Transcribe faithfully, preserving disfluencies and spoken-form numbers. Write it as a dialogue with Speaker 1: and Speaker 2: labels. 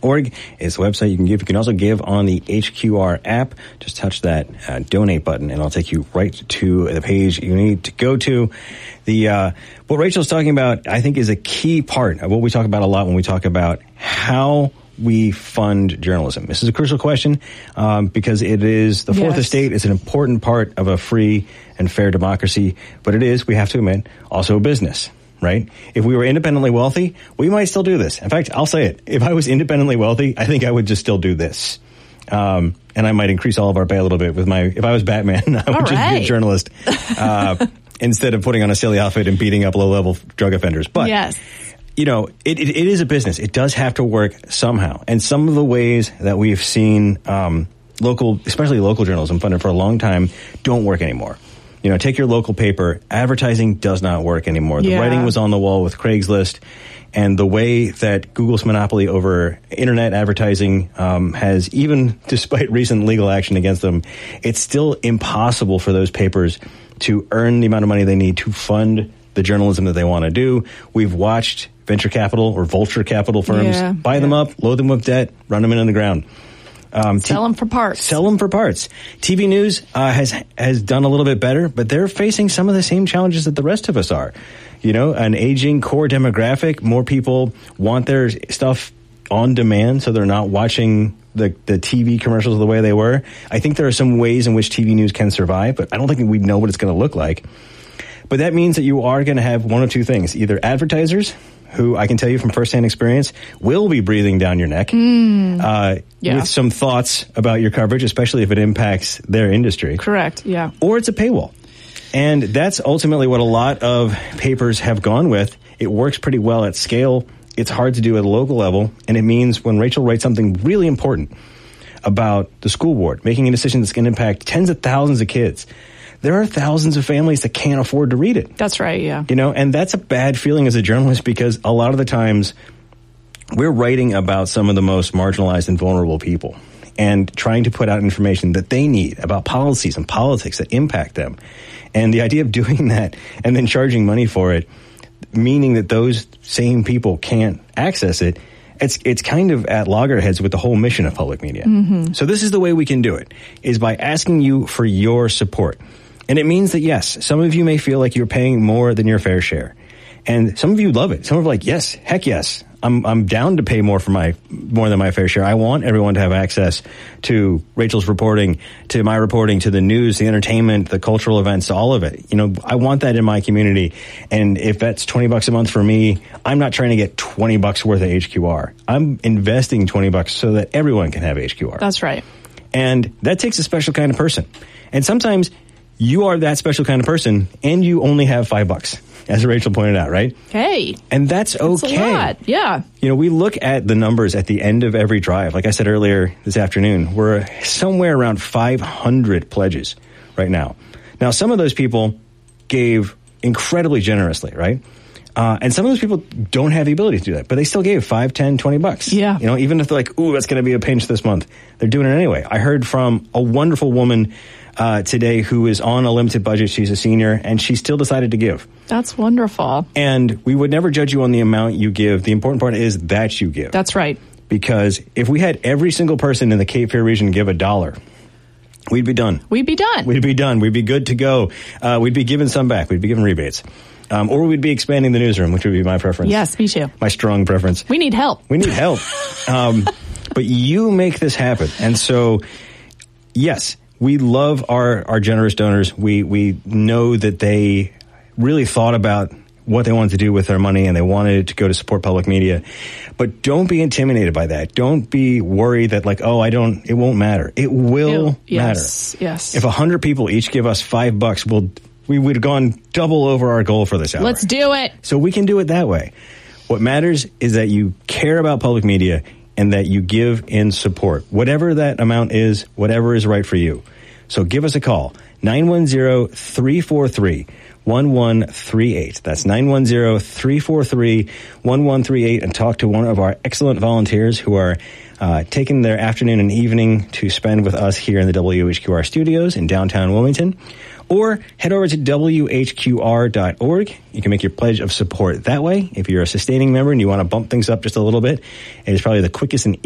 Speaker 1: org is the website you can give. You can also give on the H Q R app. Just touch that uh, donate button, and it'll take you right to the page you need to go to. The uh, what Rachel's talking about, I think, is a key part of what we talk about a lot when we talk about how we fund journalism. This is a crucial question um, because it is the fourth
Speaker 2: yes.
Speaker 1: estate is an important part of a free and fair democracy, but it is, we have to admit, also a business, right? If we were independently wealthy, we might still do this. In fact, I'll say it. If I was independently wealthy, I think I would just still do this. Um, and I might increase all of our pay a little bit with my, if I was Batman, I would
Speaker 2: all
Speaker 1: just
Speaker 2: right.
Speaker 1: be a journalist uh, instead of putting on a silly outfit and beating up low-level drug offenders. But
Speaker 2: yes.
Speaker 1: you know, it, it, it is a business. It does have to work somehow. And some of the ways that we've seen um, local, especially local journalism funded for a long time, don't work anymore. You know, take your local paper. Advertising does not work anymore. The
Speaker 2: yeah.
Speaker 1: writing was on the wall with Craigslist. And the way that Google's monopoly over internet advertising um, has, even despite recent legal action against them, it's still impossible for those papers to earn the amount of money they need to fund the journalism that they want to do. We've watched venture capital or vulture capital firms
Speaker 2: yeah,
Speaker 1: buy
Speaker 2: yeah.
Speaker 1: them up, load them with debt, run them into the ground. Um,
Speaker 2: sell them for parts.
Speaker 1: Sell them for parts. T V News uh, has has done a little bit better, but they're facing some of the same challenges that the rest of us are. You know, an aging core demographic. More people want their stuff on demand, so they're not watching the, the T V commercials the way they were. I think there are some ways in which T V News can survive, but I don't think we know what it's going to look like. But that means that you are going to have one of two things. Either advertisers, who I can tell you from firsthand experience, will be breathing down your neck
Speaker 2: mm.
Speaker 1: uh,
Speaker 2: yeah.
Speaker 1: with some thoughts about your coverage, especially if it impacts their industry.
Speaker 2: Correct, yeah.
Speaker 1: Or it's a paywall. And that's ultimately what a lot of papers have gone with. It works pretty well at scale. It's hard to do at a local level. And it means when Rachel writes something really important about the school board, making a decision that's going to impact tens of thousands of kids, there are thousands of families that can't afford to read it.
Speaker 2: That's right, yeah.
Speaker 1: You know, and that's a bad feeling as a journalist because a lot of the times we're writing about some of the most marginalized and vulnerable people and trying to put out information that they need about policies and politics that impact them. And the idea of doing that and then charging money for it, meaning that those same people can't access it, it's it's kind of at loggerheads with the whole mission of public media.
Speaker 2: Mm-hmm.
Speaker 1: So this is the way we can do it, is by asking you for your support. And it means that, yes, some of you may feel like you're paying more than your fair share. And some of you love it. Some are like, yes, heck yes. I'm I'm down to pay more for my more than my fair share. I want everyone to have access to Rachel's reporting, to my reporting, to the news, the entertainment, the cultural events, all of it. You know, I want that in my community. And if that's twenty bucks a month for me, I'm not trying to get twenty bucks worth of H Q R. I'm investing twenty bucks so that everyone can have H Q R.
Speaker 2: That's right.
Speaker 1: And that takes a special kind of person. And sometimes you are that special kind of person and you only have five bucks, as Rachel pointed out, right?
Speaker 2: Hey.
Speaker 1: And that's okay.
Speaker 2: That's a lot. Yeah.
Speaker 1: You know, we look at the numbers at the end of every drive. Like I said earlier this afternoon, we're somewhere around five hundred pledges right now. Now, some of those people gave incredibly generously, right? Uh, and some of those people don't have the ability to do that, but they still gave five, ten, twenty bucks.
Speaker 2: Yeah.
Speaker 1: You know, even if they're like, ooh, that's going to be a pinch this month, they're doing it anyway. I heard from a wonderful woman uh, today who is on a limited budget. She's a senior, and she still decided to give.
Speaker 2: That's wonderful.
Speaker 1: And we would never judge you on the amount you give. The important part is that you give.
Speaker 2: That's right.
Speaker 1: Because if we had every single person in the Cape Fear region give a dollar, we'd be done.
Speaker 2: We'd be done.
Speaker 1: We'd be done. We'd be good to go. Uh, we'd be giving some back. We'd be giving rebates. Um, or we'd be expanding the newsroom, which would be my preference.
Speaker 2: Yes, me too.
Speaker 1: My strong preference.
Speaker 2: We need help.
Speaker 1: We need help. um, but you make this happen. And so, yes, we love our, our generous donors. We, we know that they really thought about what they wanted to do with their money and they wanted it to go to support public media. But don't be intimidated by that. Don't be worried that like, oh, I don't, it won't matter. It will
Speaker 2: Ew, yes,
Speaker 1: matter.
Speaker 2: Yes.
Speaker 1: If a hundred people each give us five bucks, we'll, we would have gone double over our goal for this hour.
Speaker 2: Let's do it.
Speaker 1: So we can do it that way. What matters is that you care about public media and that you give in support. Whatever that amount is, whatever is right for you. So give us a call, nine one zero, three four three, one one three eight. That's nine one zero, three four three, one one three eight, and talk to one of our excellent volunteers who are uh, taking their afternoon and evening to spend with us here in the W H Q R studios in downtown Wilmington. Or head over to W H Q R dot org. You can make your pledge of support that way. If you're a sustaining member and you want to bump things up just a little bit, it is probably the quickest and